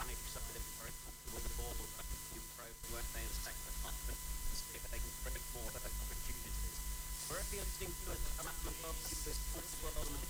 manage so that they're very comfortable with the ball and you pro where they in the second half and see if they can create more of those opportunities. We're listening to us around the world, you this sports world and